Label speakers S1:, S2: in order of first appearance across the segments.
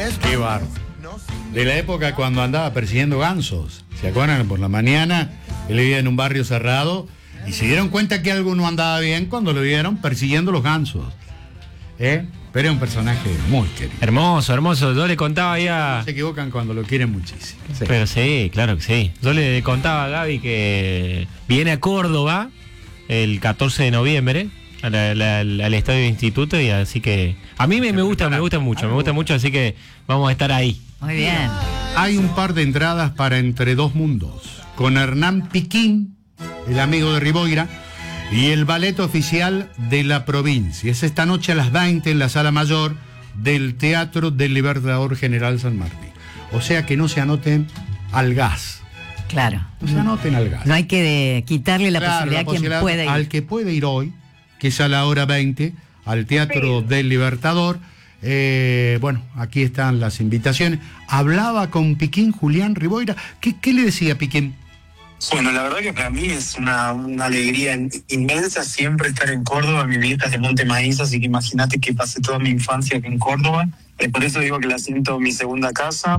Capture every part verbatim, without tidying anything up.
S1: Qué bárbaro. De la época cuando andaba persiguiendo gansos. ¿Se acuerdan? Por la mañana, él vivía en un barrio cerrado y se dieron cuenta que algo no andaba bien cuando lo vieron persiguiendo los gansos. ¿Eh? Pero es un personaje muy querido.
S2: Hermoso, hermoso. Yo le contaba ya.
S1: No se equivocan cuando lo quieren muchísimo.
S2: Sí. Pero sí, claro que sí. Yo le contaba a Gaby que viene a Córdoba el catorce de noviembre al, al, al, al estadio de Instituto, y así que a mí me, me gusta, me gusta mucho, me gusta mucho, así que vamos a estar ahí.
S3: Muy bien.
S1: Hay un par de entradas para Entre Dos Mundos con Hernán Piquín, el amigo de Riboira, y el ballet oficial de la provincia. Es esta noche a las veinte en la Sala Mayor del Teatro del Libertador General San Martín. O sea que no se anoten al gas.
S3: Claro.
S1: No se anoten al gas.
S3: No hay que de, quitarle la
S1: Claro,
S3: posibilidad
S1: la
S3: a quien
S1: posibilidad
S3: pueda ir.
S1: Al que puede ir hoy, que es a la hora veinte, al Teatro sí. del Libertador. Eh, bueno, aquí están las invitaciones. Hablaba con Piquín, Julián Riboira. ¿Qué, qué le decía Piquín?
S4: Bueno, la verdad que para mí es una, una alegría inmensa siempre estar en Córdoba. Mi vida es de Monte Maíz, así que imagínate que pasé toda mi infancia aquí en Córdoba. Eh, por eso digo que la siento mi segunda casa.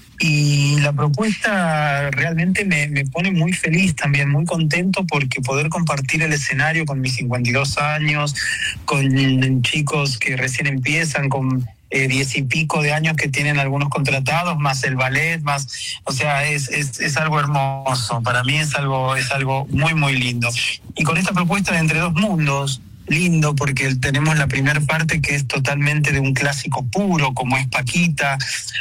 S4: Y la propuesta realmente me, me pone muy feliz también, muy contento, porque poder compartir el escenario con mis cincuenta y dos años, con chicos que recién empiezan, con eh, diez y pico de años que tienen algunos contratados, más el ballet, más, o sea, es, es, es algo hermoso. Para mí es algo, es algo muy, muy lindo. Y con esta propuesta de Entre Dos Mundos, lindo porque tenemos la primera parte que es totalmente de un clásico puro, como es Paquita,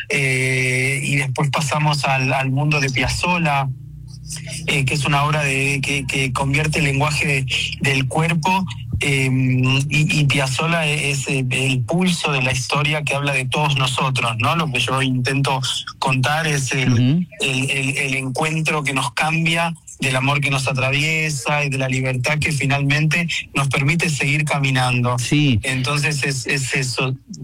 S4: eh, y después pasamos al, al mundo de Piazzolla, eh, que es una obra de, que, que convierte el lenguaje de, del cuerpo, eh, y, y Piazzolla es el, el pulso de la historia que habla de todos nosotros, ¿no? Lo que yo intento contar es el, uh-huh. el, el, el encuentro que nos cambia, del amor que nos atraviesa y de la libertad que finalmente nos permite seguir caminando.
S1: Sí.
S4: Entonces es, es eso.